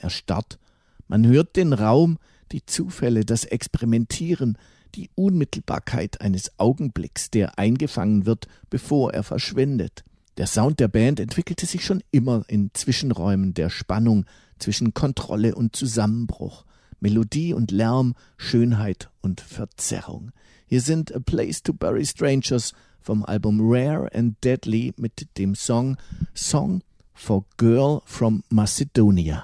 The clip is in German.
erstarrt. Man hört den Raum, die Zufälle, das Experimentieren, die Unmittelbarkeit eines Augenblicks, der eingefangen wird, bevor er verschwindet. Der Sound der Band entwickelte sich schon immer in Zwischenräumen der Spannung zwischen Kontrolle und Zusammenbruch, Melodie und Lärm, Schönheit und Verzerrung. Hier sind A Place to Bury Strangers vom Album Rare and Deadly mit dem Song for Girl from Macedonia.